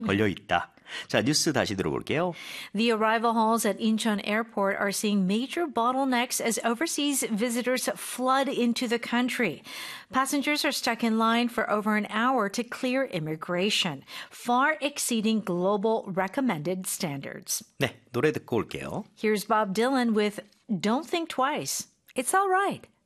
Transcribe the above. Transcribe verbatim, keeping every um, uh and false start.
걸려 있다. 자, 뉴스 다시 들어볼게요. The arrival halls at Incheon Airport are seeing major bottlenecks as overseas visitors flood into the country. Passengers are stuck in line for over an hour to clear immigration, far exceeding global recommended standards. 네, 노래 듣고 올게요. Here's Bob Dylan with Don't Think Twice. It's all right.